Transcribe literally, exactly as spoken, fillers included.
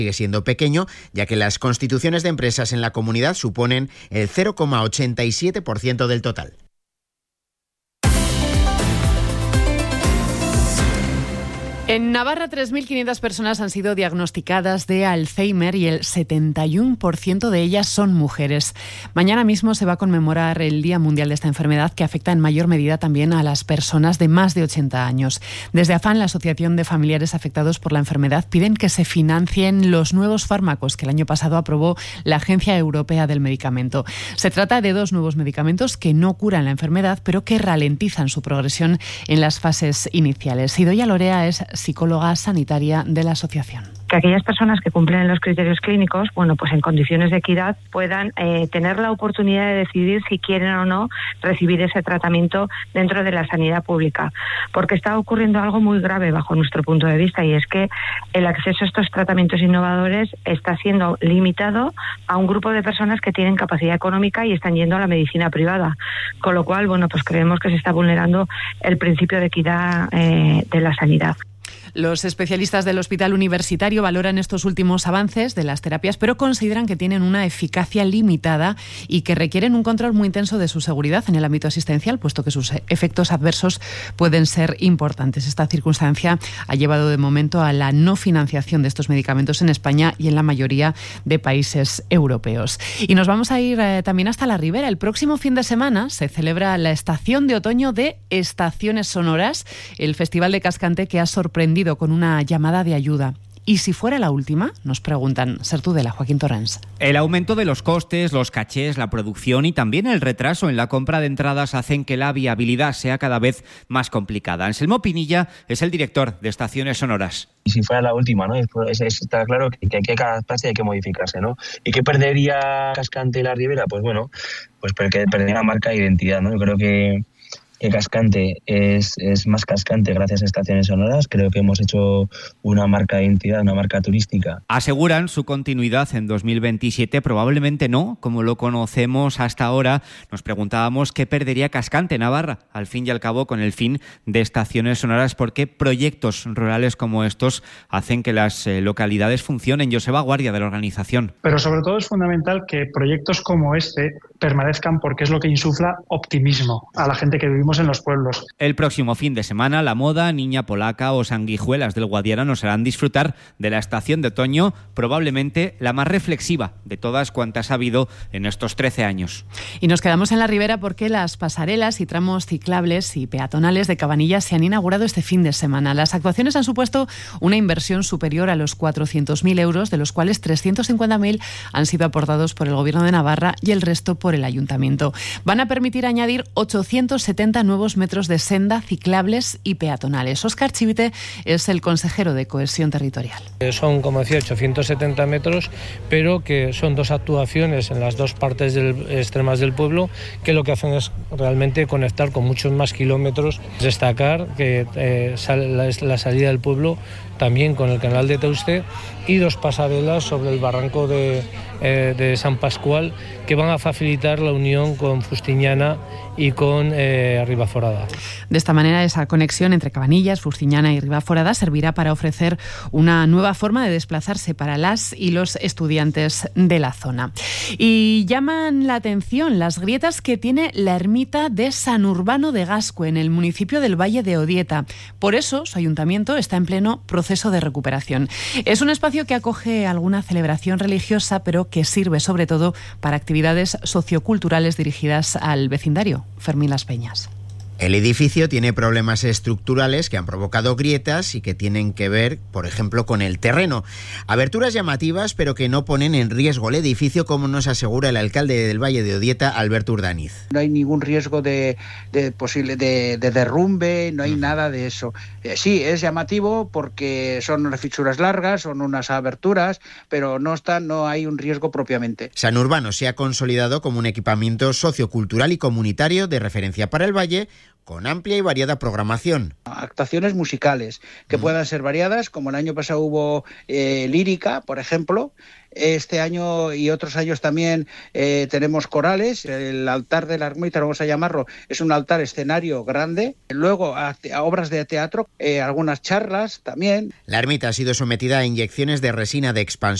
sigue siendo pequeño, ya que las constituciones de empresas en la comunidad suponen el cero coma ochenta y siete por ciento del total. En Navarra, tres mil quinientas personas han sido diagnosticadas de Alzheimer y el setenta y uno por ciento de ellas son mujeres. Mañana mismo se va a conmemorar el Día Mundial de esta enfermedad, que afecta en mayor medida también a las personas de más de ochenta años. Desde AFAN, la Asociación de Familiares Afectados por la Enfermedad, piden que se financien los nuevos fármacos que el año pasado aprobó la Agencia Europea del Medicamento. Se trata de dos nuevos medicamentos que no curan la enfermedad, pero que ralentizan su progresión en las fases iniciales. Idoia Lorea es psicóloga sanitaria de la asociación. Que aquellas personas que cumplen los criterios clínicos, bueno, pues en condiciones de equidad puedan eh, tener la oportunidad de decidir si quieren o no recibir ese tratamiento dentro de la sanidad pública. Porque está ocurriendo algo muy grave bajo nuestro punto de vista, y es que el acceso a estos tratamientos innovadores está siendo limitado a un grupo de personas que tienen capacidad económica y están yendo a la medicina privada. Con lo cual, bueno, pues creemos que se está vulnerando el principio de equidad eh, de la sanidad. Los especialistas del Hospital Universitario valoran estos últimos avances de las terapias, pero consideran que tienen una eficacia limitada y que requieren un control muy intenso de su seguridad en el ámbito asistencial, puesto que sus efectos adversos pueden ser importantes. Esta circunstancia ha llevado de momento a la no financiación de estos medicamentos en España y en la mayoría de países europeos. Y nos vamos a ir eh, también hasta la Ribera. El próximo fin de semana se celebra la estación de otoño de Estaciones Sonoras, el Festival de Cascante que ha sorprendido con una llamada de ayuda. ¿Y si fuera la última? Nos preguntan. Ser Tudela, Joaquín Torrens. El aumento de los costes, los cachés, la producción y también el retraso en la compra de entradas hacen que la viabilidad sea cada vez más complicada. Anselmo Pinilla es el director de Estaciones Sonoras. Y si fuera la última, ¿no? Es, es, está claro que, que hay que adaptarse y hay que modificarse, ¿no? ¿Y qué perdería Cascante y la Ribera? Pues bueno, pues porque perdería la marca de identidad, ¿no? Yo creo que que Cascante es, es más Cascante gracias a Estaciones Sonoras. Creo que hemos hecho una marca de identidad, una marca turística. Aseguran su continuidad en dos mil veintisiete, probablemente no, como lo conocemos hasta ahora. Nos preguntábamos qué perdería Cascante, Navarra, al fin y al cabo, con el fin de Estaciones Sonoras, porque proyectos rurales como estos hacen que las eh, localidades funcionen. Joseba Guardia, de la organización. Pero sobre todo es fundamental que proyectos como este permanezcan, porque es lo que insufla optimismo a la gente que vivimos en los pueblos. El próximo fin de semana, La Moda, Niña Polaca o Sanguijuelas del Guadiana nos harán disfrutar de la estación de otoño, probablemente la más reflexiva de todas cuantas ha habido en estos trece años. Y nos quedamos en la Ribera porque las pasarelas y tramos ciclables y peatonales de Cabanillas se han inaugurado este fin de semana. Las actuaciones han supuesto una inversión superior a los cuatrocientos mil euros, de los cuales trescientos cincuenta mil han sido aportados por el Gobierno de Navarra y el resto por el Ayuntamiento. Van a permitir añadir ochocientos setenta nuevos metros de senda, ciclables y peatonales. Óscar Chivite es el consejero de Cohesión Territorial. Son, como decía, ochocientos setenta metros, pero que son dos actuaciones en las dos partes del, extremas del pueblo, que lo que hacen es realmente conectar con muchos más kilómetros. Destacar que eh, sale la, la salida del pueblo también con el canal de Teuste y dos pasarelas sobre el barranco de, eh, de San Pascual, que van a facilitar la unión con Fustiñana y con eh, Ribaforada. De esta manera, esa conexión entre Cabanillas, Fustiñana y Ribaforada servirá para ofrecer una nueva forma de desplazarse para las y los estudiantes de la zona. Y llaman la atención las grietas que tiene la ermita de San Urbano de Gascue, en el municipio del Valle de Odieta. Por eso, su ayuntamiento está en pleno proceso de recuperación. Es un espacio que acoge alguna celebración religiosa, pero que sirve sobre todo para actividades socioculturales dirigidas al vecindario. Fermín Las Peñas. El edificio tiene problemas estructurales que han provocado grietas y que tienen que ver, por ejemplo, con el terreno. Aberturas llamativas, pero que no ponen en riesgo el edificio, como nos asegura el alcalde del Valle de Odieta, Alberto Urdaniz. No hay ningún riesgo de, de posible de, de derrumbe, no hay nada de eso. Eh, sí, es llamativo porque son unas fisuras largas, son unas aberturas, pero no está, no hay un riesgo propiamente. San Urbano se ha consolidado como un equipamiento sociocultural y comunitario de referencia para el Valle, con amplia y variada programación. Actuaciones musicales que mm. puedan ser variadas, como el año pasado hubo eh, lírica, por ejemplo. Este año y otros años también eh, tenemos corales. El altar de la ermita, vamos a llamarlo, es un altar escenario grande. Luego a, a obras de teatro, eh, algunas charlas también. La ermita ha sido sometida a inyecciones de resina de expansión